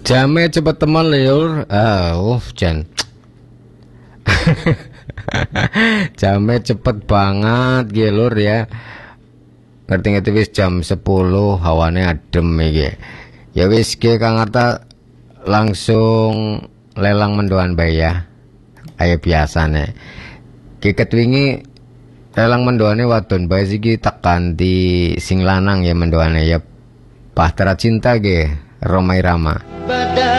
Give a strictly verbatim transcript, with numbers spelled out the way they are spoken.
Jame cepet teman lur. Ah, uh, Jan. Jame cepet banget ge lur ya. Ngerti-ngerti wis jam sepuluh hawane adem iki. Ya wis ge Kang Arta langsung lelang mendoan bae ya. Ayo biasane. Ki ketwingi lelang mendoane wadon bae iki tekan di sing lanang ya mendoane ya. Bahtera Cinta ge Romai Rama.